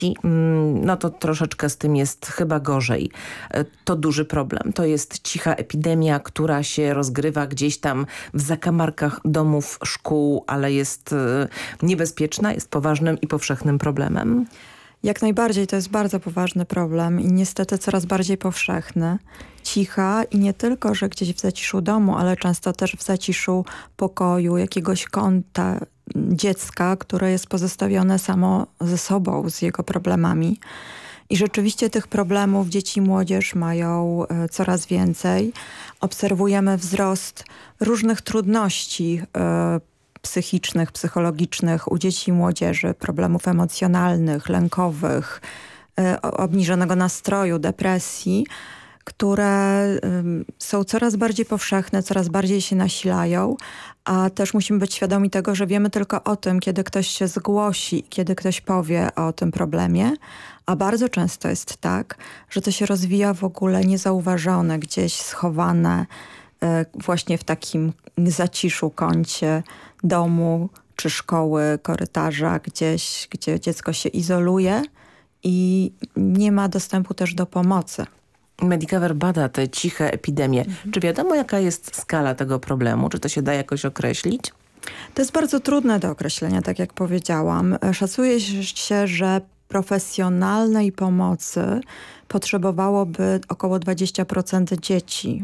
no to troszeczkę z tym jest chyba gorzej. To duży problem. To jest cicha epidemia, która się rozgrywa gdzieś tam w zakamarkach domów, szkół, ale jest niebezpieczna, jest poważnym i powszechnym problemem. Jak najbardziej, to jest bardzo poważny problem i niestety coraz bardziej powszechny. Cicha i nie tylko, że gdzieś w zaciszu domu, ale często też w zaciszu pokoju, jakiegoś kąta dziecka, które jest pozostawione samo ze sobą, z jego problemami. I rzeczywiście tych problemów dzieci i młodzież mają coraz więcej. Obserwujemy wzrost różnych trudności psychicznych, psychologicznych u dzieci i młodzieży, problemów emocjonalnych, lękowych, obniżonego nastroju, depresji, które są coraz bardziej powszechne, coraz bardziej się nasilają, a też musimy być świadomi tego, że wiemy tylko o tym, kiedy ktoś się zgłosi, kiedy ktoś powie o tym problemie, a bardzo często jest tak, że to się rozwija w ogóle niezauważone, gdzieś schowane właśnie w takim zaciszu, kącie domu czy szkoły, korytarza, gdzieś, gdzie dziecko się izoluje i nie ma dostępu też do pomocy. Medicover bada te ciche epidemie. Czy wiadomo, jaka jest skala tego problemu? Czy to się da jakoś określić? To jest bardzo trudne do określenia, tak jak powiedziałam. Szacuje się, że profesjonalnej pomocy potrzebowałoby około 20% dzieci.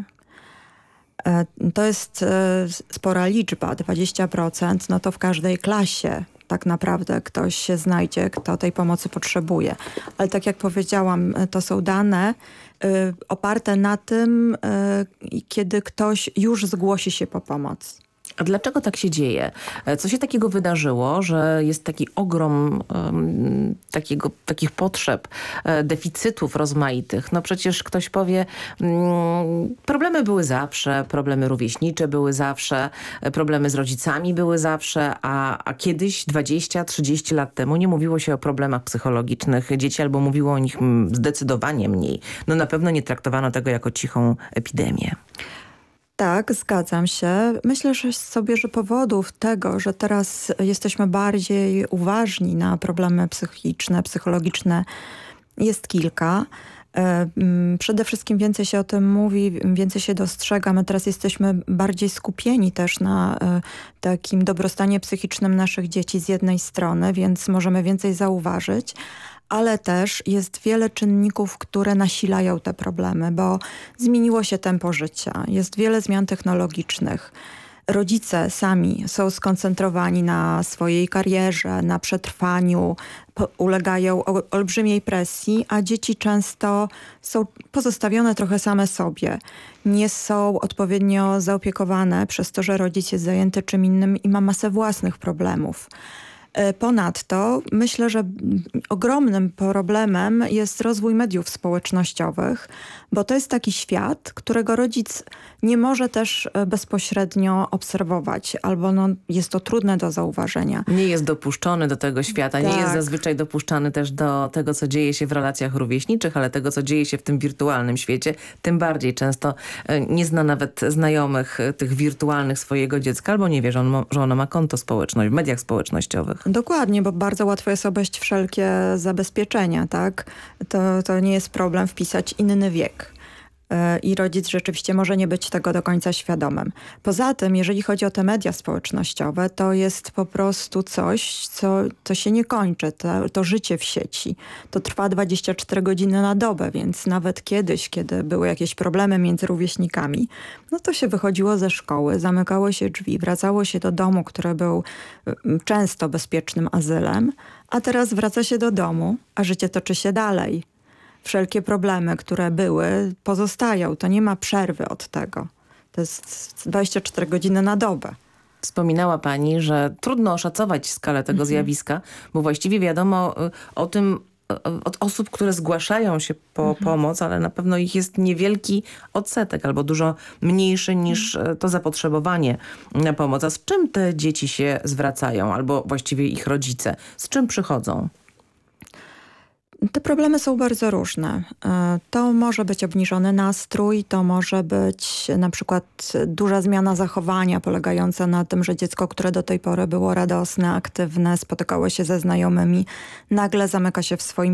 To jest spora liczba, 20%, no to w każdej klasie tak naprawdę ktoś się znajdzie, kto tej pomocy potrzebuje. Ale tak jak powiedziałam, to są dane oparte na tym, kiedy ktoś już zgłosi się po pomoc. A dlaczego tak się dzieje? Co się takiego wydarzyło, że jest taki ogrom takich potrzeb, deficytów rozmaitych? No przecież ktoś powie, problemy były zawsze, problemy rówieśnicze były zawsze, problemy z rodzicami były zawsze, a kiedyś 20-30 lat temu nie mówiło się o problemach psychologicznych dzieci albo mówiło o nich zdecydowanie mniej. No na pewno nie traktowano tego jako cichą epidemię. Tak, zgadzam się. Myślę że powodów tego, że teraz jesteśmy bardziej uważni na problemy psychiczne, psychologiczne jest kilka. Przede wszystkim więcej się o tym mówi, więcej się dostrzega. My teraz jesteśmy bardziej skupieni też na takim dobrostanie psychicznym naszych dzieci z jednej strony, więc możemy więcej zauważyć. Ale też jest wiele czynników, które nasilają te problemy, bo zmieniło się tempo życia, jest wiele zmian technologicznych. Rodzice sami są skoncentrowani na swojej karierze, na przetrwaniu, ulegają olbrzymiej presji, a dzieci często są pozostawione trochę same sobie. Nie są odpowiednio zaopiekowane przez to, że rodzic jest zajęty czym innym i ma masę własnych problemów. Ponadto myślę, że ogromnym problemem jest rozwój mediów społecznościowych, bo to jest taki świat, którego rodzic nie może też bezpośrednio obserwować, albo jest to trudne do zauważenia. Nie jest dopuszczony do tego świata, tak. Nie jest zazwyczaj dopuszczany też do tego, co dzieje się w relacjach rówieśniczych, ale tego, co dzieje się w tym wirtualnym świecie, tym bardziej często nie zna nawet znajomych tych wirtualnych swojego dziecka, albo nie wie, że ono ma konto społeczne w mediach społecznościowych. Dokładnie, bo bardzo łatwo jest obejść wszelkie zabezpieczenia, tak? To nie jest problem wpisać inny wiek. I rodzic rzeczywiście może nie być tego do końca świadomym. Poza tym, jeżeli chodzi o te media społecznościowe, to jest po prostu coś, co się nie kończy. To życie w sieci. To trwa 24 godziny na dobę, więc nawet kiedyś, kiedy były jakieś problemy między rówieśnikami, no to się wychodziło ze szkoły, zamykało się drzwi, wracało się do domu, który był często bezpiecznym azylem, a teraz wraca się do domu, a życie toczy się dalej. Wszelkie problemy, które były, pozostają. To nie ma przerwy od tego. To jest 24 godziny na dobę. Wspominała pani, że trudno oszacować skalę tego zjawiska, bo właściwie wiadomo o tym od osób, które zgłaszają się po pomoc, ale na pewno ich jest niewielki odsetek albo dużo mniejszy niż to zapotrzebowanie na pomoc. A z czym te dzieci się zwracają albo właściwie ich rodzice? Z czym przychodzą? Te problemy są bardzo różne. To może być obniżony nastrój, to może być na przykład duża zmiana zachowania polegająca na tym, że dziecko, które do tej pory było radosne, aktywne, spotykało się ze znajomymi, nagle zamyka się w swoim